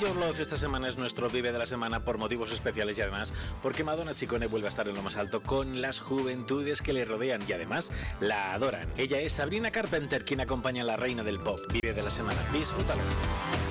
Your Love esta semana es nuestro Vive de la Semana por motivos especiales y además porque Madonna Ciccone vuelve a estar en lo más alto con las juventudes que le rodean y además la adoran. Ella es Sabrina Carpenter, quien acompaña a la reina del pop. Vive de la Semana. Disfrútalo.